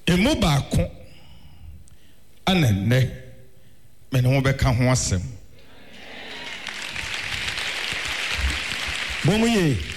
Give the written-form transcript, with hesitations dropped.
emu baako anenne me ne ho bɛka ho asɛm bomu ye